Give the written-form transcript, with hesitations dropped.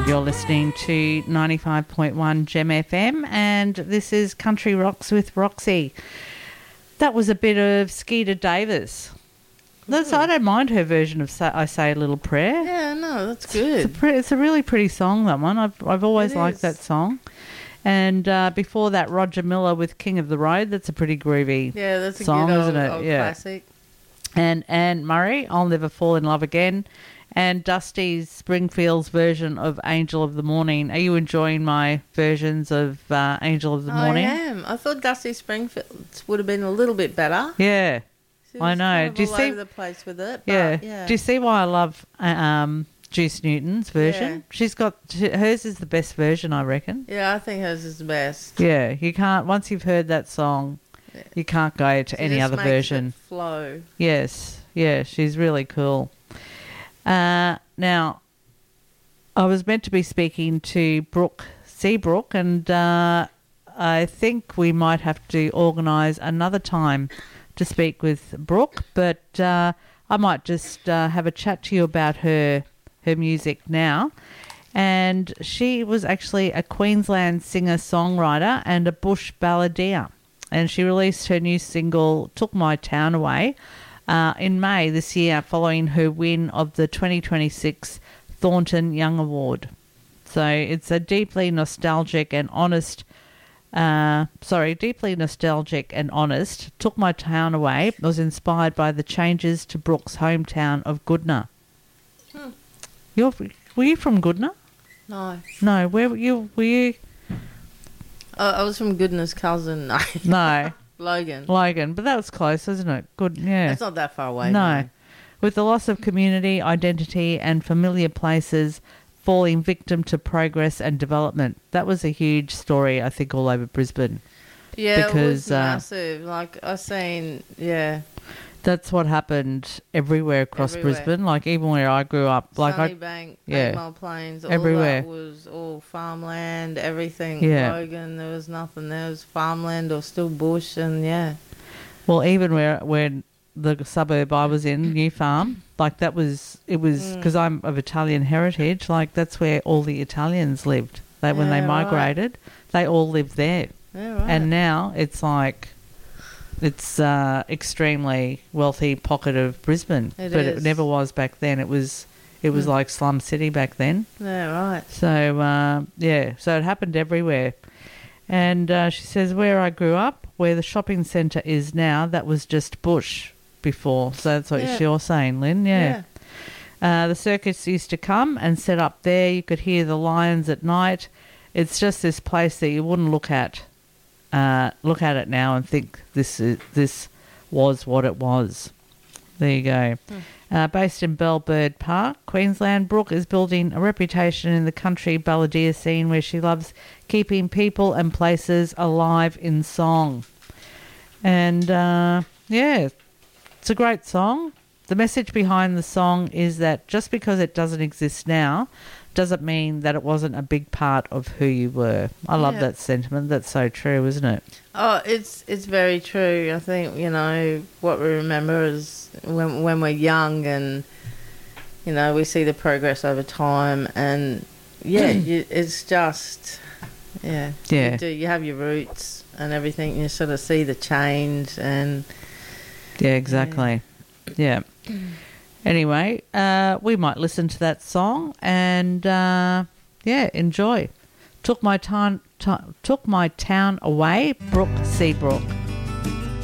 You're listening to 95.1 Gem FM, and this is Country Rocks with Roxy. That was a bit of Skeeter Davis. I don't mind her version of I Say a Little Prayer. Yeah, no, that's good. It's a really pretty song, that one. I've always liked that song. And before that, Roger Miller with King of the Road. That's a pretty groovy song, isn't it? Old classic. And Anne Murray, I'll Never Fall in Love Again. And Dusty Springfield's version of Angel of the Morning. Are you enjoying my versions of Angel of the Morning? I am. I thought Dusty Springfield's would have been a little bit better. Yeah, I know. Kind of Do you all see over the place with it? Yeah. But, yeah. Do you see why I love Juice Newton's version? Yeah. She's got hers is the best version, I reckon. Yeah, I think hers is the best. Yeah, you can't once you've heard that song, you can't go to any other version. It flow. Yes, yeah, she's really cool. Now, I was meant to be speaking to Brooke Seabrook, and I think we might have to organise another time to speak with Brooke, but I might just have a chat to you about her music now. And she was actually a Queensland singer-songwriter and a bush balladeer, and she released her new single, Took My Town Away, in May this year, following her win of the 2026 Thornton Young Award. So it's a deeply nostalgic and honest. Took My Town Away was inspired by the changes to Brooke's hometown of Goodna. Were you from Goodna? No. No. Where were you? I was from Goodna's cousin. No. Logan, but that was close, isn't it? Good, yeah. It's not that far away. No. With the loss of community, identity and familiar places falling victim to progress and development. That was a huge story, I think, all over Brisbane. Yeah, because, it was massive. Like, I seen, That's what happened everywhere across Brisbane, like even where I grew up. Like Sunnybank, 8 Mile Plains, everywhere. All that was all farmland, everything. Yeah. Logan, there was nothing. There was farmland or still bush, and Well, even where the suburb I was in, New Farm, like it was because I'm of Italian heritage, like that's where all the Italians lived. When they migrated, they all lived there. Yeah, right. And now it's like... It's extremely wealthy pocket of Brisbane, it never was back then. It was like slum city back then. Yeah, right. So so it happened everywhere. And she says where I grew up, where the shopping centre is now, that was just bush before. So that's what you're saying, Lynn. Yeah. The circus used to come and set up there. You could hear the lions at night. It's just this place that you wouldn't look at it now and think this was what it was. There you go. Based in Bellbird Park, Queensland, Brooke is building a reputation in the country balladeer scene where she loves keeping people and places alive in song. And, it's a great song. The message behind the song is that just because it doesn't exist now doesn't mean that it wasn't a big part of who you were. I love that sentiment. That's so true, isn't it? Oh, it's very true. I think, what we remember is when we're young and, we see the progress over time and, it's just, you have your roots and everything. You sort of see the change and... Yeah, exactly. Yeah. Anyway, we might listen to that song and, enjoy. Took My Town Away, Brooke Seabrook.